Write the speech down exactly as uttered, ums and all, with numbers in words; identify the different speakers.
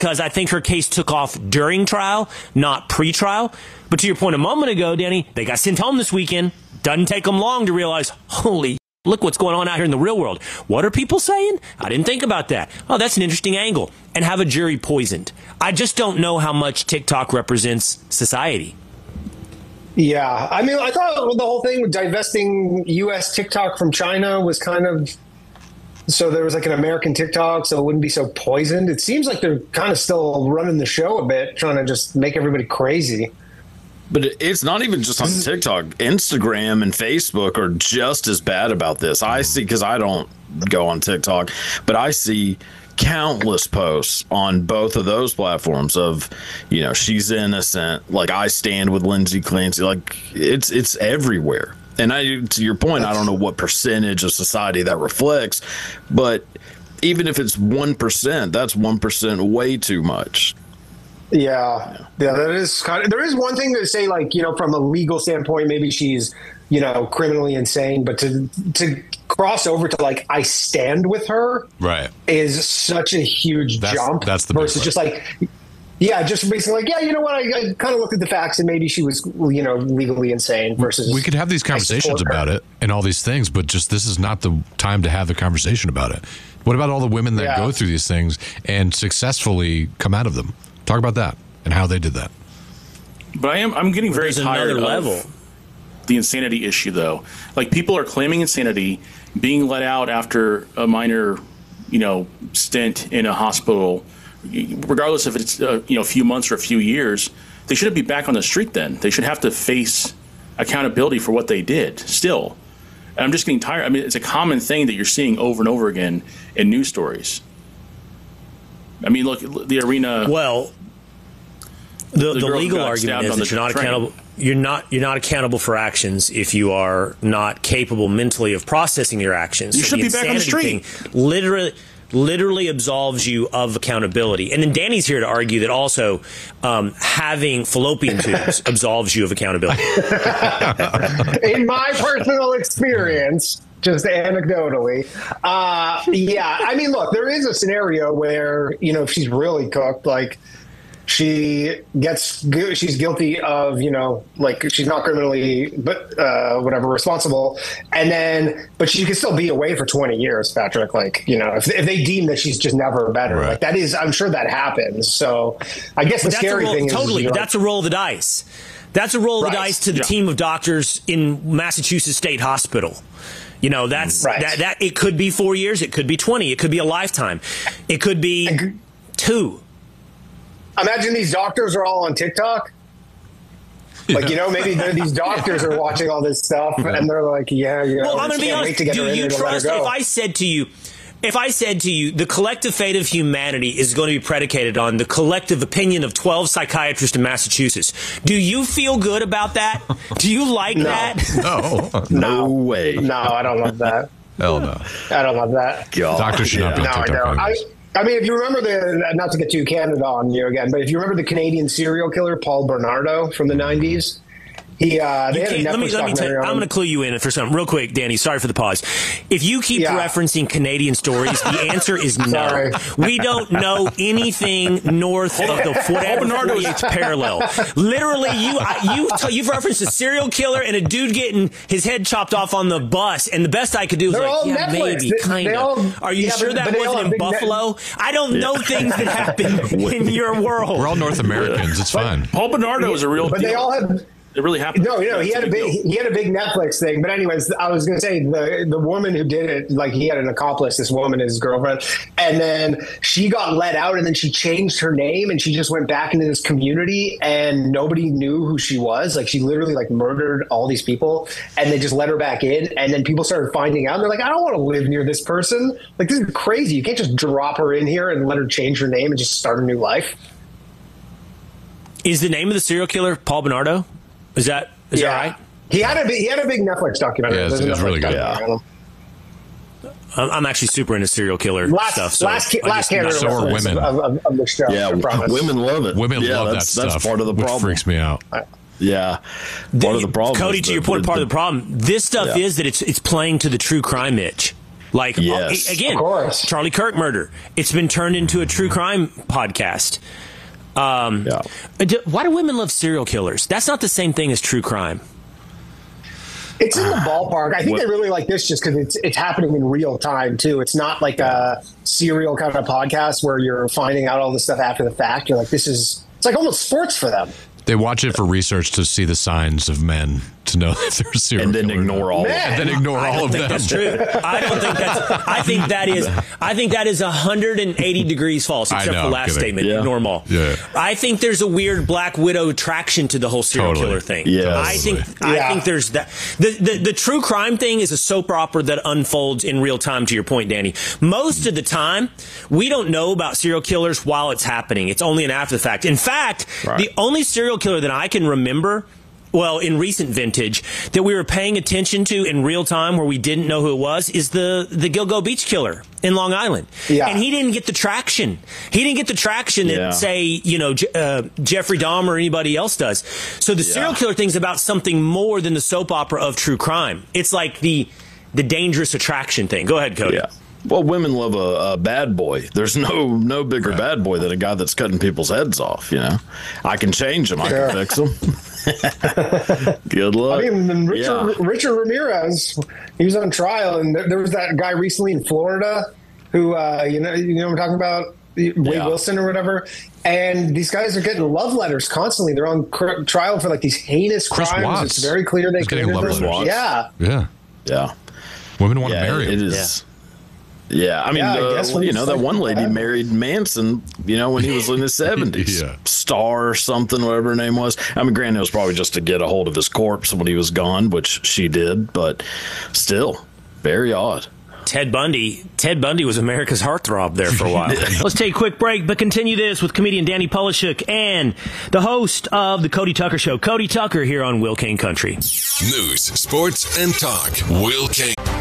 Speaker 1: because I think her case took off during trial, not pre-trial. But to your point a moment ago, Danny, they got sent home this weekend. Doesn't take them long to realize, holy, look what's going on out here in the real world. What are people saying? I didn't think about that. Oh, that's an interesting angle. And have a jury poisoned. I just don't know how much TikTok represents society.
Speaker 2: Yeah, I mean, I thought the whole thing with divesting U S TikTok from China was kind of, so there was like an American TikTok, so it wouldn't be so poisoned. It seems like they're kind of still running the show a bit, trying to just make everybody crazy.
Speaker 3: But it's not even just on TikTok. Instagram and Facebook are just as bad about this. I see, because I don't go on TikTok, but I see countless posts on both of those platforms of, you know, she's innocent, like I stand with Lindsay Clancy, like it's it's everywhere. And I, to your point, I don't know what percentage of society that reflects, but even if it's one percent, that's one percent way too much.
Speaker 2: Yeah, yeah, that is kind of, there is one thing to say, like, you know, from a legal standpoint, maybe she's, you know, criminally insane, but to to cross over to like, I stand with her,
Speaker 4: right,
Speaker 2: is such a huge
Speaker 4: that's,
Speaker 2: jump
Speaker 4: that's the
Speaker 2: versus just like, yeah, just basically like, yeah, you know what, I, I kind of looked at the facts and maybe she was, you know, legally insane versus.
Speaker 4: We could have these conversations about it and all these things, but just this is not the time to have the conversation about it. What about all the women that
Speaker 2: yeah.
Speaker 4: go through these things and successfully come out of them? Talk about that and how they did that.
Speaker 5: But I am I'm getting very
Speaker 1: There's
Speaker 5: tired
Speaker 1: another
Speaker 5: of
Speaker 1: level.
Speaker 5: the insanity issue, though. Like, people are claiming insanity, being let out after a minor, you know, stint in a hospital, regardless if it's uh, you know, a few months or a few years. They shouldn't be back on the street. Then they should have to face accountability for what they did. Still, and I'm just getting tired. I mean, it's a common thing that you're seeing over and over again in news stories. I mean, look, the arena.
Speaker 1: Well, the,
Speaker 5: the,
Speaker 1: the legal argument is that you're not
Speaker 5: train.
Speaker 1: accountable. You're not you're not accountable for actions if you are not capable mentally of processing your actions.
Speaker 5: You
Speaker 1: so
Speaker 5: should
Speaker 1: the
Speaker 5: be back on the street.
Speaker 1: Thing literally, literally absolves you of accountability. And then Danny's here to argue that also um, having fallopian tubes absolves you of accountability.
Speaker 2: In my personal experience. Just anecdotally. Uh, yeah, I mean, look, there is a scenario where, you know, if she's really cooked, like she gets, she's guilty of, you know, like she's not criminally, but uh, whatever, responsible. And then, but she can still be away for twenty years, Patrick. Like, you know, if, if they deem that she's just never better, right. Like that is, I'm sure that happens. So I guess
Speaker 1: but
Speaker 2: the scary
Speaker 1: roll,
Speaker 2: thing is.
Speaker 1: Totally, but that's a roll of the dice. That's a roll of
Speaker 2: right.
Speaker 1: the dice to the
Speaker 5: yeah.
Speaker 1: team of doctors in Massachusetts State Hospital. You know, that's
Speaker 2: right.
Speaker 1: that, that it could be four years. It could be twenty. It could be a lifetime. It could be two.
Speaker 2: Imagine these doctors are all on TikTok. Like, you know, maybe these doctors are watching all this stuff and they're like, yeah, you know,
Speaker 1: well, I'm going to be honest. Do you trust if I said to you, if I said to you, the collective fate of humanity is going to be predicated on the collective opinion of twelve psychiatrists in Massachusetts, do you feel good about that? Do you like
Speaker 2: no.
Speaker 1: that?
Speaker 4: No.
Speaker 3: No way.
Speaker 2: No, I don't love that.
Speaker 4: Hell no.
Speaker 2: I don't love that.
Speaker 3: God.
Speaker 4: Doctors should not be on
Speaker 2: No, I
Speaker 4: TikTok.
Speaker 2: don't. I, I mean, if you remember the, not to get too candid on you again, but if you remember the Canadian serial killer, Paul Bernardo from the nineties, he, uh, they had a Netflix
Speaker 1: let me, let me tell you, I'm going to clue you in for something real quick, Danny. Sorry for the pause. If you keep
Speaker 2: yeah.
Speaker 1: referencing Canadian stories, the answer is no. We don't know anything north of the whatever forty-eighth parallel. Literally, you I, you t- you've referenced a serial killer and a dude getting his head chopped off on the bus, and the best I could do was
Speaker 2: They're
Speaker 1: like, yeah,
Speaker 2: Netflix.
Speaker 1: maybe, kind of. Are you
Speaker 2: yeah,
Speaker 1: sure
Speaker 2: but,
Speaker 1: that
Speaker 2: but
Speaker 1: wasn't in Buffalo? Net- I don't know things that happen in your world.
Speaker 4: We're all North Americans. It's fine.
Speaker 5: Paul Bernardo is a real
Speaker 2: But
Speaker 5: deal.
Speaker 2: they all have.
Speaker 5: It really happened.
Speaker 2: No, you know, he had a big he had a big Netflix thing. But anyways, I was going to say the the woman who did it, like he had an accomplice, this woman, his girlfriend, and then she got let out, and then she changed her name, and she just went back into this community, and nobody knew who she was. Like she literally like murdered all these people, and they just let her back in, and then people started finding out. And they're like, I don't want to live near this person. Like this is crazy. You can't just drop her in here and let her change her name and just start a new life.
Speaker 1: Is the name of the serial killer Paul Bernardo? Is that is
Speaker 2: yeah.
Speaker 1: that right?
Speaker 2: He had a big, he had a big Netflix documentary.
Speaker 4: Yeah, it's, it's really good.
Speaker 2: Yeah.
Speaker 1: I'm actually super into serial killer
Speaker 2: last,
Speaker 1: stuff. So
Speaker 2: last, last candidate
Speaker 4: so are women.
Speaker 2: Of, of, of the show.
Speaker 3: Yeah, women love it.
Speaker 4: Women
Speaker 3: yeah,
Speaker 4: love
Speaker 3: that's,
Speaker 4: that stuff.
Speaker 3: That's part of the
Speaker 4: which
Speaker 3: problem.
Speaker 4: Freaks me out.
Speaker 3: Yeah, part of the problem.
Speaker 1: Cody, to your point, part of the problem. This stuff
Speaker 3: yeah.
Speaker 1: is that it's it's playing to the true crime itch. Like,
Speaker 3: Yes.
Speaker 1: uh, again,
Speaker 2: Of course.
Speaker 1: Charlie Kirk murder. It's been turned into a true crime podcast. Um,
Speaker 3: Yeah.
Speaker 1: do- why do women love serial killers? That's not the same thing as true crime.
Speaker 2: It's in the ballpark. I think they really like this just because it's it's happening in real time too. It's not like a serial kind of podcast where you're finding out all this stuff after the fact. You're like, this is it's like almost sports for them.
Speaker 4: They watch it for research to see the signs of men to know if they're serial
Speaker 3: And then
Speaker 4: killer or
Speaker 3: ignore
Speaker 4: not.
Speaker 3: all of
Speaker 2: Man.
Speaker 3: them.
Speaker 4: And then ignore
Speaker 1: I
Speaker 4: all
Speaker 1: don't
Speaker 4: of
Speaker 1: think
Speaker 4: them.
Speaker 1: that's true. I don't think that's. I think that is. I think that is one hundred eighty degrees false,
Speaker 4: I
Speaker 1: except
Speaker 4: know,
Speaker 1: for the
Speaker 4: I'm
Speaker 1: last
Speaker 4: kidding.
Speaker 1: statement.
Speaker 3: Yeah.
Speaker 1: Ignore them all.
Speaker 4: Yeah.
Speaker 1: I think there's a weird Black Widow attraction to the whole serial
Speaker 4: Totally.
Speaker 1: killer thing.
Speaker 3: Yes.
Speaker 1: I think. I
Speaker 2: Yeah.
Speaker 1: think there's that. The, the the true crime thing is a soap opera that unfolds in real time. To your point, Danny. Most of the time, we don't know about serial killers while it's happening. It's only an after the fact. In fact,
Speaker 3: Right.
Speaker 1: the only serial killer that I can remember, well, in recent vintage, that we were paying attention to in real time where we didn't know who it was is the, the Gilgo Beach killer in Long Island.
Speaker 2: Yeah.
Speaker 1: And he didn't get the traction. He didn't get the traction
Speaker 3: Yeah.
Speaker 1: that, say, you know, Je- uh, Jeffrey Dahmer or anybody else does. So the serial killer thing's about something more than the soap opera of true crime. It's like the the dangerous attraction thing. Go ahead, Cody.
Speaker 3: Yeah. Well, women love a, a bad boy. There's no no bigger bad boy than a guy that's cutting people's heads off. You know, I can change them. I
Speaker 2: Sure.
Speaker 3: can fix them. Good luck.
Speaker 2: I mean, and Richard,
Speaker 3: Yeah.
Speaker 2: Richard Ramirez, he was on trial, and there, there was that guy recently in Florida who, uh, you know, you know what I'm talking about, Wade
Speaker 3: Yeah.
Speaker 2: Wilson or whatever. And these guys are getting love letters constantly. They're on cr- trial for like these heinous
Speaker 4: Chris
Speaker 2: crimes.
Speaker 4: Watts
Speaker 2: It's very clear they
Speaker 4: is getting
Speaker 2: committed
Speaker 4: love
Speaker 2: them.
Speaker 3: letters.
Speaker 2: Yeah,
Speaker 4: Yeah.
Speaker 3: Yeah.
Speaker 4: Women want
Speaker 3: Yeah,
Speaker 4: to marry
Speaker 3: it
Speaker 4: him.
Speaker 3: is. Yeah, I mean,
Speaker 2: Yeah, I
Speaker 3: uh,
Speaker 2: guess when
Speaker 3: you
Speaker 2: he's
Speaker 3: know, that
Speaker 2: like
Speaker 3: one lady
Speaker 2: that.
Speaker 3: married Manson, you know, when he was in his seventies.
Speaker 4: Yeah.
Speaker 3: Star or something, whatever her name was. I mean, granted, it was probably just to get a hold of his corpse when he was gone, which she did, but still, very odd.
Speaker 1: Ted Bundy. Ted Bundy was America's heartthrob there for a while. Let's take a quick break, but continue this with comedian Danny Polishuk and the host of the Cody Tucker Show, Cody Tucker, here on Will Kane Country.
Speaker 6: News, sports, and talk. Will Kane.